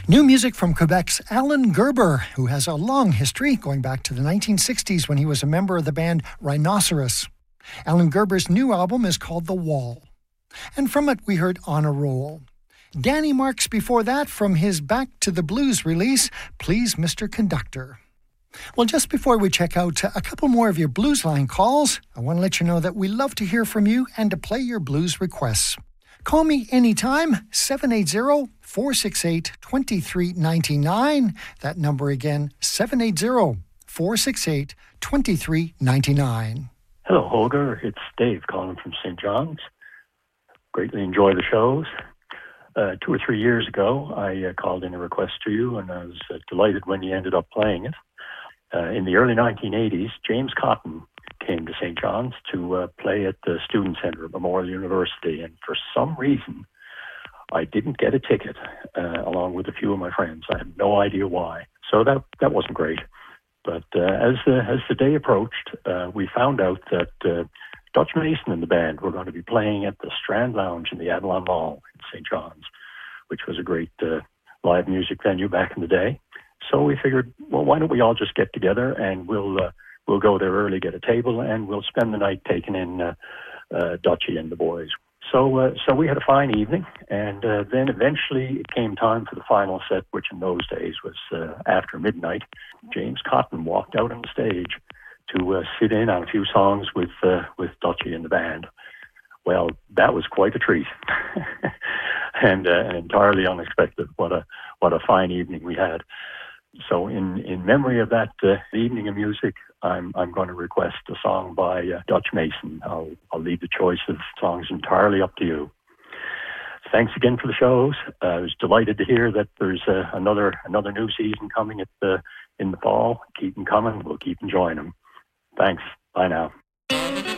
New music from Quebec's Alan Gerber, who has a long history going back to the 1960s when he was a member of the band Rhinoceros. Alan Gerber's new album is called The Wall. And from it we heard On a Roll. Danny Marks before that from his Back to the Blues release, Please Mr. Conductor. Well, just before we check out a couple more of your Blues Line calls, I want to let you know that we love to hear from you and to play your blues requests. Call me anytime, 780-468-2399. That number again, 780-468-2399. Hello, Holger. It's Dave calling from St. John's. Greatly enjoy the shows. 2 or 3 years ago, I called in a request to you, and I was delighted when you ended up playing it. In the early 1980s, James Cotton came to St. John's to play at the Student Center at Memorial University, and for some reason, I didn't get a ticket along with a few of my friends. I have no idea why. So that wasn't great. But as the day approached, we found out that Dutch Mason and the band were going to be playing at the Strand Lounge in the Avalon Mall in St. John's, which was a great live music venue back in the day. So we figured, well, why don't we all just get together and we'll go there early, get a table, and we'll spend the night taking in Dutchie and the boys. So we had a fine evening, and then eventually it came time for the final set, which in those days was after midnight. James Cotton walked out on the stage to sit in on a few songs with Dutchie and the band. Well, that was quite a treat, and entirely unexpected. What a fine evening we had. So in memory of that evening of music, I'm going to request a song by Dutch Mason. I'll leave the choice of songs entirely up to you. Thanks again for the shows. I was delighted to hear that there's another new season coming in the fall. Keep them coming. We'll keep enjoying them. Thanks. Bye now.